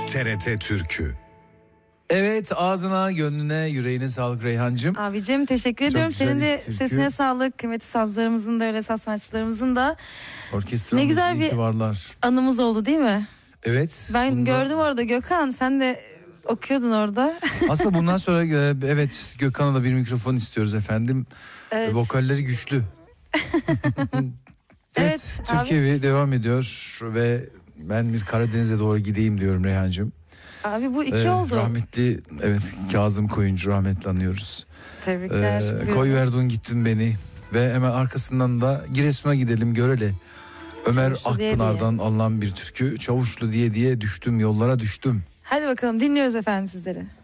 TRT Türkü. Evet, ağzına, gönlüne, yüreğine sağlık Reyhancığım. Abicim teşekkür ediyorum. Senin de türkü. sesine sağlık. Kıymetli sazlarımızın da öyle saz sanatçılarımızın da. Orkestramız Ne güzel iyi bir ki varlar. anımız oldu değil mi? Evet. Ben gördüm orada Gökhan, sen de okuyordun orada. Aslında bundan sonra evet, Gökhan'a da bir mikrofon istiyoruz efendim. Evet. Vokalleri güçlü. Evet, abi. Türkiye devam ediyor ve ben bir Karadeniz'e doğru gideyim diyorum Reyhancığım. Abi bu iki oldu. Rahmetli, evet, Kazım Koyuncu rahmetli anıyoruz. Tebrikler. Koyverdun gittin beni ve hemen arkasından da Giresun'a gidelim Görele. Ömer Çavuşlu diye Akpınar'dan alınan bir türkü. Çavuşlu diye düştüm, yollara düştüm. Hadi bakalım dinliyoruz efendim sizleri.